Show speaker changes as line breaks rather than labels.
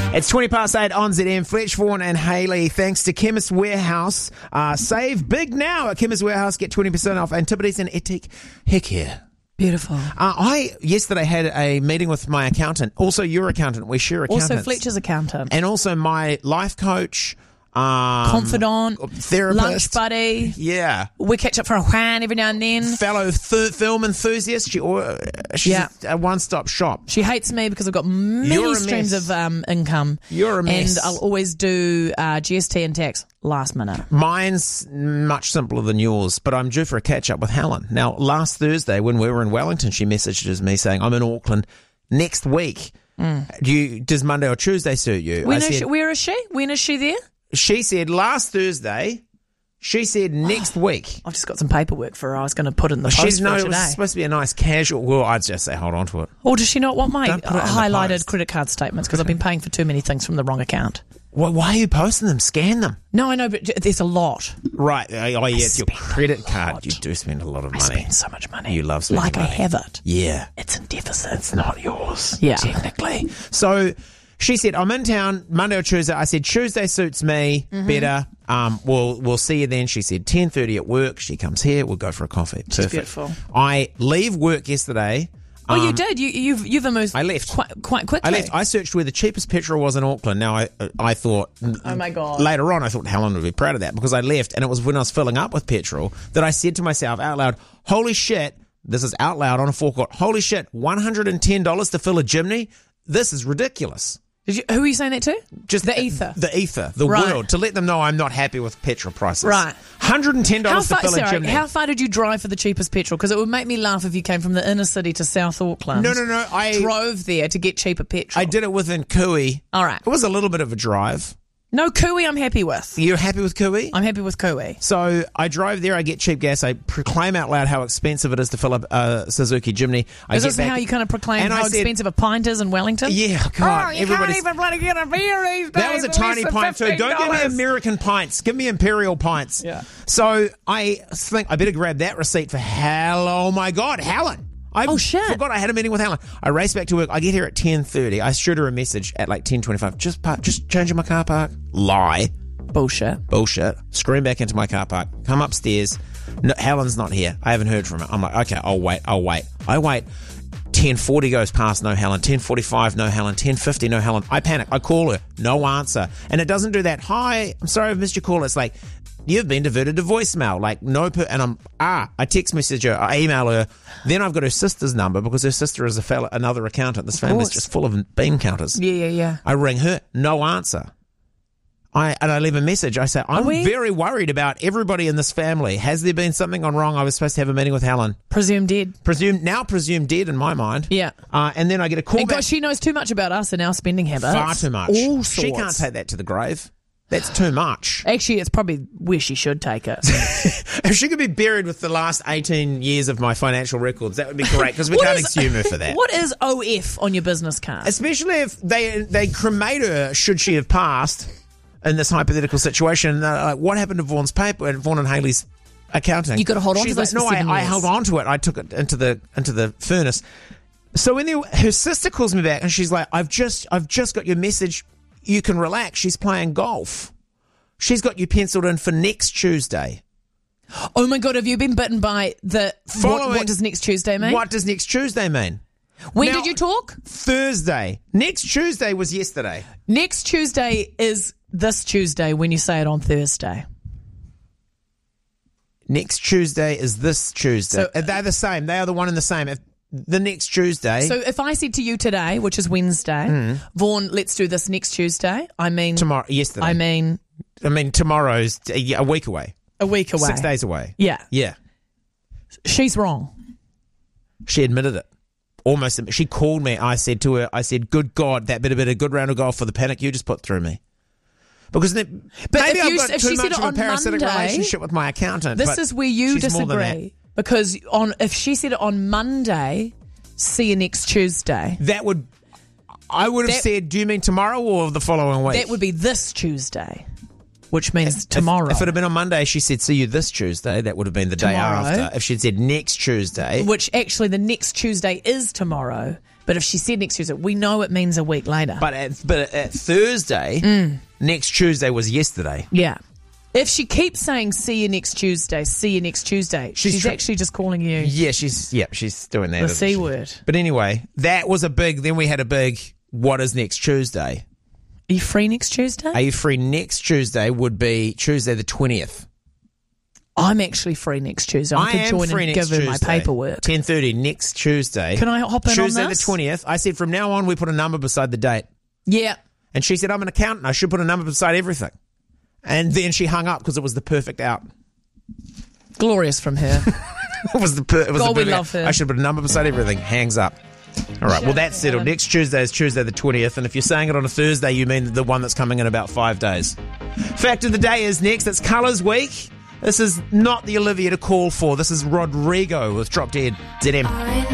It's 20 past 8 on ZM. Fletch, Vaughan and Hayley, thanks to Chemist Warehouse. Save big now at Chemist Warehouse. Get 20% off Antipodes and Etik Hair Care.
Beautiful.
I yesterday had a meeting with my accountant, also your accountant. We share accountants.
Also Fletcher's accountant.
And also my life coach.
Confidant,
therapist,
lunch buddy.
Yeah,
we catch up for a while every now and then.
Fellow film enthusiast. She's a one-stop shop.
She hates me because I've got many streams of income.
You're a mess.
And I'll always do GST and tax last minute.
Mine's much simpler than yours, but I'm due for a catch-up with Helen. Now, last Thursday when we were in Wellington, she messaged me saying, I'm in Auckland next week. Does Monday or Tuesday suit you?
Where is she? When is she there?
She said last Thursday. She said next week.
I've just got some paperwork for her. I was going to put in the post for today.
It was supposed to be a nice casual. Well, I'd just say hold on to it.
Or does she not want my highlighted credit card statements because I've been paying for too many things from the wrong account?
Why are you posting them? Scan them.
No, I know, but there's a lot.
Right. Oh, yeah, it's your credit card. You do spend a lot of money.
I spend so much money.
You love spending money.
I have it.
Yeah.
It's in deficit.
It's not yours.
Yeah.
Technically. So she said, I'm in town Monday or Tuesday. I said, Tuesday suits me better. We'll see you then. She said, 10:30 at work. She comes here. We'll go for a coffee. Perfect.
Beautiful.
I leave work yesterday.
Oh, you did? You've almost...
I left.
Quite quickly.
I left. I searched where the cheapest petrol was in Auckland. Now, I thought...
Oh, my God.
Later on, I thought Helen would be proud of that because I left, and it was when I was filling up with petrol that I said to myself out loud, holy shit, this is out loud on a forecourt, holy shit, $110 to fill a Jimny? This is ridiculous.
Who are you saying that to?
Just
the ether.
The ether, the world, to let them know I'm not happy with petrol prices.
Right.
$110 to fill a Jimny.
How far did you drive for the cheapest petrol? Because it would make me laugh if you came from the inner city to South Auckland.
No. I
drove there to get cheaper petrol.
I did it within Kui.
All right.
It was a little bit of a drive.
No, Kui I'm happy with.
You're happy with Kui?
I'm happy with Kui.
So I drove there, I get cheap gas, I proclaim out loud how expensive it is to fill up a Suzuki Jimny.
Is this how you kind of proclaim how expensive a pint is in Wellington?
Yeah, God.
You can't even bloody get a beer these days.
That was a tiny pint too. Don't give me American pints. Give me imperial pints.
Yeah.
So I think I better grab that receipt for oh my God, Helen. I forgot I had a meeting with Helen. I race back to work. I get here at 10:30. I shoot her a message at like 10:25. Just changing my car park. Lie.
Bullshit.
Scream back into my car park. Come upstairs. No, Helen's not here. I haven't heard from her. I'm like, okay, I'll wait. I wait. 10:40 goes past, no Helen. 10:45, no Helen. 10:50, no Helen. I panic. I call her. No answer. And it doesn't do that. Hi, I'm sorry I've missed your call. It's like, you've been diverted to voicemail. Like, and I text message her, I email her. Then I've got her sister's number because her sister is another accountant. This family's just full of bean counters.
Yeah.
I ring her, no answer. I leave a message. I say, I'm very worried about everybody in this family. Has there been something gone wrong? I was supposed to have a meeting with Helen.
Presumed dead.
Presumed dead in my mind.
Yeah.
And then I get a call back.
God, she knows too much about us and our spending habits.
Far too much.
All sorts.
She can't take that to the grave. That's too much.
Actually, it's probably where she should take it.
If she could be buried with the last 18 years of my financial records, that would be great because we can't exhume her for that.
What is OF on your business card?
Especially if they cremate her should she have passed in this hypothetical situation. What happened to Vaughan's paper and Vaughan and Hayley's accounting?
You got to hold on to those.
No, I held on to it. I took it into the furnace. So when her sister calls me back and she's like, I've just got your message. You can relax. She's playing golf. She's got you penciled in for next Tuesday.
Oh my God, have you been bitten by the... What does next Tuesday mean?
What does next Tuesday mean?
When did you talk?
Thursday. Next Tuesday was yesterday.
Next Tuesday is this Tuesday when you say it on Thursday.
Next Tuesday is this Tuesday. So, they're the same. They are the one and the same. The next Tuesday.
So if I said to you today, which is Wednesday, Vaughan, let's do this next Tuesday, I mean...
Yesterday.
I mean
tomorrow's a week away.
A week away.
6 days away.
Yeah.
Yeah.
She's wrong.
She admitted it. Almost. She called me. I said to her, good God, that bit of a good round of golf for the panic you just put through me. Because maybe I've got too much of a parasitic relationship with my accountant.
This is where you disagree. Because if she said it on Monday, see you next Tuesday.
I would have said, do you mean tomorrow or the following week?
That would be this Tuesday, which means tomorrow.
If it had been on Monday, she said, see you this Tuesday, that would have been the day after. If she'd said next Tuesday.
Which actually the next Tuesday is tomorrow But if she said next Tuesday, we know it means a week later.
But at Thursday, next Tuesday was yesterday.
Yeah. If she keeps saying, see you next Tuesday, she's actually just calling you
Yeah, she's doing that.
the C word.
But anyway, that was then we had a big, what is next Tuesday?
Are you free next Tuesday?
Are you free next Tuesday would be Tuesday the 20th.
I'm actually free next Tuesday. I could join and give her my paperwork.
10:30 next Tuesday.
Can I hop in
Tuesday
on this?
the 20th. I said from now on we put a number beside the date.
Yeah.
And she said, I'm an accountant. I should put a number beside everything. And then she hung up because it was the perfect out.
Glorious from her.
It was the perfect
we love her.
I should put a number beside everything. Hangs up. All right, well, that's settled. Next Tuesday is Tuesday the 20th, and if you're saying it on a Thursday, you mean the one that's coming in about 5 days. Fact of the day is next. It's Colours Week. This is not the Olivia to call for. This is Rodrigo with Drop Dead ZM.